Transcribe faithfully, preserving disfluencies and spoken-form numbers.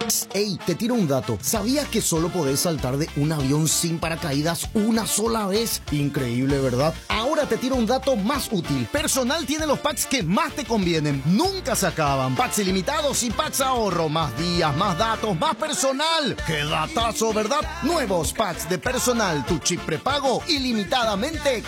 Ey, te tiro un dato. ¿Sabías que solo podés saltar de un avión sin paracaídas una sola vez? Increíble, ¿verdad? Ahora te tiro un dato más útil. Personal tiene los packs que más te convienen. Nunca se acaban. Packs ilimitados y packs ahorro. Más días, más datos, más personal. ¡Qué datazo!, ¿verdad? Nuevos packs de Personal. Tu chip prepago ilimitadamente